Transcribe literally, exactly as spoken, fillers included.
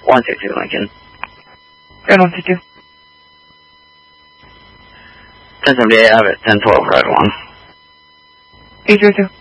one two two Lincoln. Red one two two. ten seventy-eight, I have it, ten twelve, red one. eight zero two.